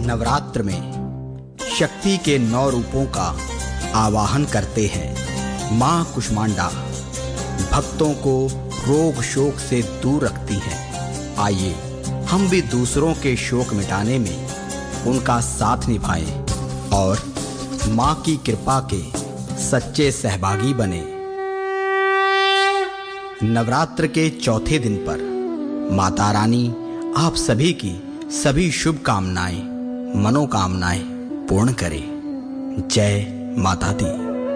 नवरात्र में शक्ति के 9 रूपों का आवाहन करते हैं। माँ कुष्मांडा भक्तों को रोग शोक से दूर रखती हैं। आइए हम भी दूसरों के शोक मिटाने में उनका साथ निभाएं और माँ की कृपा के सच्चे सहभागी बने। नवरात्र के चौथे दिन पर माता रानी आप सभी की सभी शुभकामनाएं, मनोकामनाएं पूर्ण करे। जय माता दी।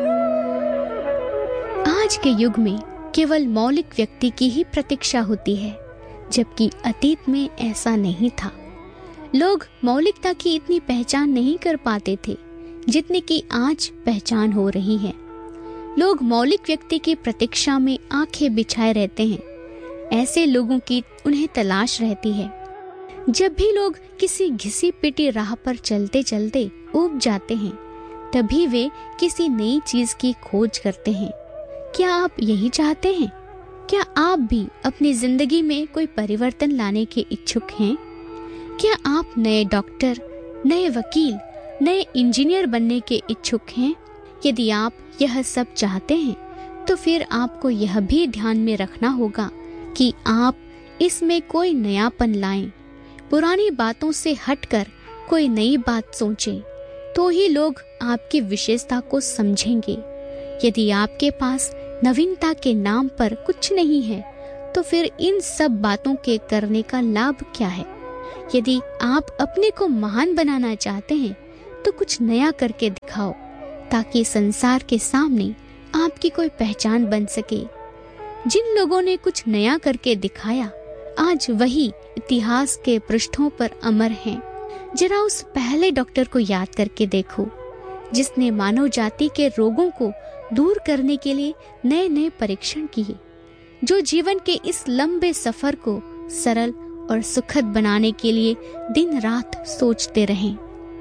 आज के युग में केवल मौलिक व्यक्ति की ही प्रतीक्षा होती है, जबकि अतीत में ऐसा नहीं था। लोग मौलिकता की इतनी पहचान नहीं कर पाते थे जितनी कि आज पहचान हो रही है। लोग मौलिक व्यक्ति की प्रतीक्षा में आंखें बिछाए रहते हैं। ऐसे लोगों की उन्हें तलाश रहती है। जब भी लोग किसी घिसी पिटी राह पर चलते चलते ऊब जाते हैं, तभी वे किसी नई चीज की खोज करते हैं। क्या आप यही चाहते हैं? क्या आप भी अपनी जिंदगी में कोई परिवर्तन लाने के इच्छुक हैं? क्या आप नए डॉक्टर, नए वकील, नए इंजीनियर बनने के इच्छुक हैं? यदि आप यह सब चाहते हैं, तो फिर आपको यह भी ध्यान में रखना होगा कि आप इसमें कोई नयापन लाएं। पुरानी बातों से हटकर कोई नई बात सोचें, तो ही लोग आपकी विशेषता को समझेंगे। यदि आपके पास नवीनता के नाम पर कुछ नहीं है, तो फिर इन सब बातों के करने का लाभ क्या है? यदि आप अपने को महान बनाना चाहते हैं, तो कुछ नया करके दिखाओ, ताकि संसार के सामने आपकी कोई पहचान बन सके। जिन लोगों ने कुछ नया करके दिखाया, आज वही इतिहास के पृष्ठों पर अमर हैं। जरा उस पहले डॉक्टर को याद करके देखो, जिसने मानव जाति के रोगों को दूर करने के लिए नए नए परीक्षण किए, जो जीवन के इस लंबे सफर को सरल और सुखद बनाने के लिए दिन रात सोचते रहें।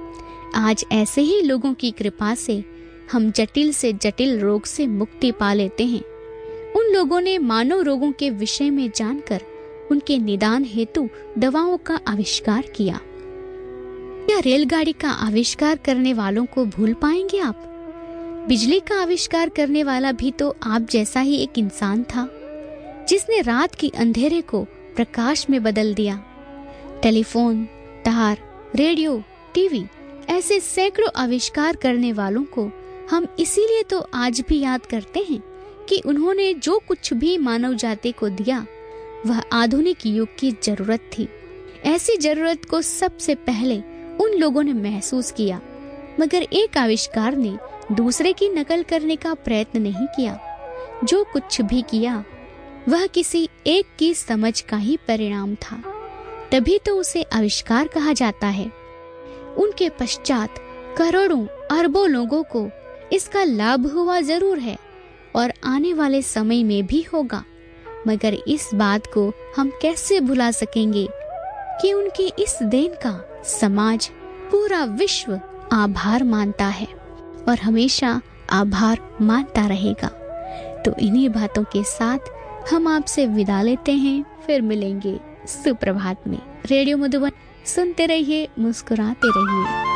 आज ऐसे ही लोगों की कृपा से हम जटिल से जटिल रोग से मुक्ति पा लेते हैं। उन लोगों ने मानव रोगों के विषय में जानकर उनके निदान हेतु दवाओं का आविष्कार किया। क्या रेलगाड़ी का आविष्कार करने वालों को भूल पाएंगे आप? बिजली का आविष्कार करने वाला भी तो आप जैसा ही एक इंसान था, जिसने रात की अंधेरे को प्रकाश में बदल दिया। टेलीफोन, तार, रेडियो, टीवी ऐसे सैकड़ों आविष्कार करने वालों को हम इसीलिए तो आज भी याद करते हैं कि उन्होंने जो कुछ भी मानव जाति को दिया, वह आधुनिक युग की जरूरत थी। ऐसी जरूरत को सबसे पहले उन लोगों ने महसूस किया, मगर एक आविष्कार ने दूसरे की नकल करने का प्रयत्न नहीं किया। जो कुछ भी किया, वह किसी एक की समझ का ही परिणाम था। तभी तो उसे आविष्कार कहा जाता है। उनके पश्चात करोड़ों अरबों लोगों को इसका लाभ हुआ जरूर है और आने वाले समय में भी होगा, मगर इस बात को हम कैसे भुला सकेंगे कि उनकी इस देन का समाज, पूरा विश्व आभार मानता है और हमेशा आभार मानता रहेगा। तो इन्हीं बातों के साथ हम आपसे विदा लेते हैं। फिर मिलेंगे सुप्रभात में। रेडियो मधुबन सुनते रहिए, मुस्कुराते रहिए।